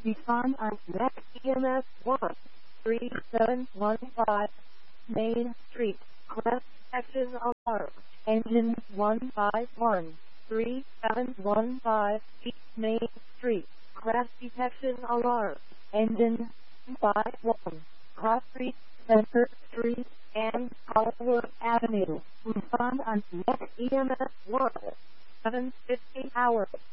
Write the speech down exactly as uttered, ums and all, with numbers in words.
Respond on next E M S one three seven one five Main Street. Crest detection alarm. Engine one five one three seven one five East Main Street. Crest detection alarm. Engine five one Cross Street, Center Street, and Hollywood Avenue. Respond on next E M S one seven fifty hours.